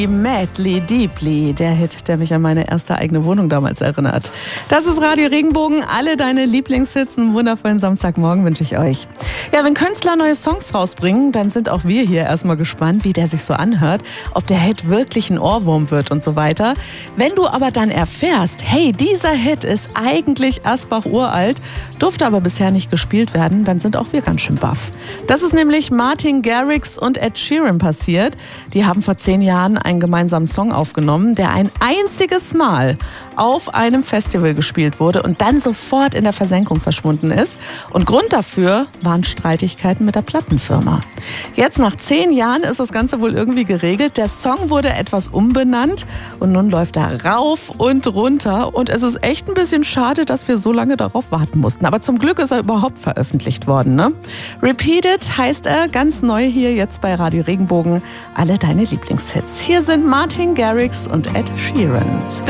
Madly Deeply, der Hit, der mich an meine erste eigene Wohnung damals erinnert. Das ist Radio Regenbogen, alle deine Lieblingshits. Einen wundervollen Samstagmorgen wünsche ich euch. Ja, wenn Künstler neue Songs rausbringen, dann sind auch wir hier erstmal gespannt, wie der sich so anhört, ob der Hit wirklich ein Ohrwurm wird und so weiter. Wenn du aber dann erfährst, hey, dieser Hit ist eigentlich Asbach uralt, durfte aber bisher nicht gespielt werden, dann sind auch wir ganz schön baff. Das ist nämlich Martin Garrix und Ed Sheeran passiert. Die haben vor 10 Jahren einen gemeinsamen Song aufgenommen, der ein einziges Mal auf einem Festival gespielt wurde und dann sofort in der Versenkung verschwunden ist. Und Grund dafür waren Streitigkeiten mit der Plattenfirma. Jetzt nach 10 Jahren ist das Ganze wohl irgendwie geregelt. Der Song wurde etwas umbenannt und nun läuft er rauf und runter. Und es ist echt ein bisschen schade, dass wir so lange darauf warten mussten. Aber zum Glück ist er überhaupt veröffentlicht worden, ne? Repeated heißt er, ganz neu hier jetzt bei Radio Regenbogen. Alle deine Lieblingshits. Hier sind Martin Garrix und Ed Sheeran.